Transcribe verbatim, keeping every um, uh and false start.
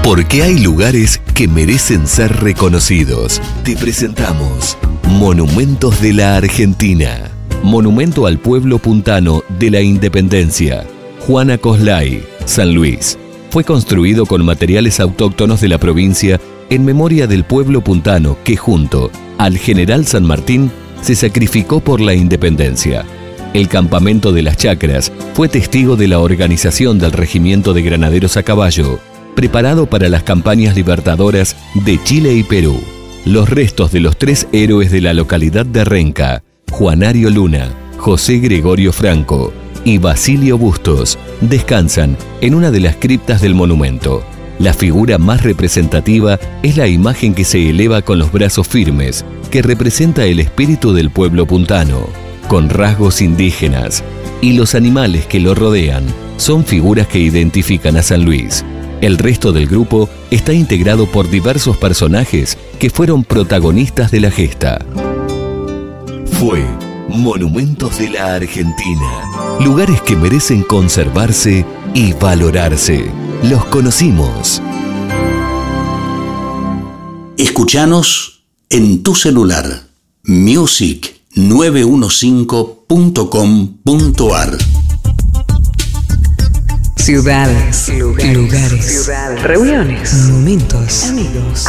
Porque hay lugares que merecen ser reconocidos. Te presentamos Monumentos de la Argentina. Monumento al pueblo puntano de la Independencia. Juana Coslay, San Luis. Fue construido con materiales autóctonos de la provincia en memoria del pueblo puntano que junto al general San Martín se sacrificó por la independencia. El campamento de las Chacras fue testigo de la organización del Regimiento de Granaderos a Caballo, preparado para las campañas libertadoras de Chile y Perú. Los restos de los tres héroes de la localidad de Renca, Juanario Luna, José Gregorio Franco y Basilio Bustos, descansan en una de las criptas del monumento. La figura más representativa es la imagen que se eleva con los brazos firmes, que representa el espíritu del pueblo puntano, con rasgos indígenas, y los animales que lo rodean son figuras que identifican a San Luis. El resto del grupo está integrado por diversos personajes que fueron protagonistas de la gesta. Fue Monumentos de la Argentina. Lugares que merecen conservarse y valorarse. Los conocimos. Escuchanos en tu celular. music nueve quince punto com punto ar. Ciudades, lugares, lugares, ciudades, reuniones, momentos, amigos.